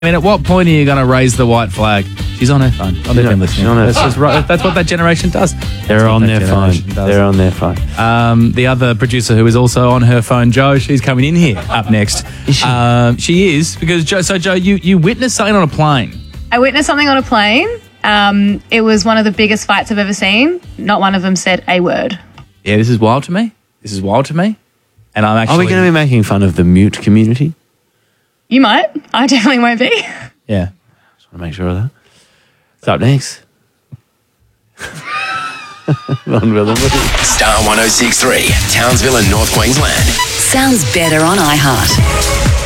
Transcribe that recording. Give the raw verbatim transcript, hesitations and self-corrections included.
I mean, at what point are you going to raise the white flag? She's on her phone. I'll let them listening. That's, just right. That's what that generation does. They're on their phone. They're on their phone. Um, the other producer who is also on her phone, Joe, she's coming in here up next. Is she? Um, she is because Joe. So Joe, you you witnessed something on a plane. I witnessed something on a plane. Um, it was one of the biggest fights I've ever seen. Not one of them said a word. Yeah, this is wild to me. This is wild to me. And I'm actually. Are we going to be making fun of the mute community? You might. I definitely won't be. Yeah. Just want to make sure of that. What's up next? Star one oh six three, Townsville and North Queensland. Sounds better on iHeart.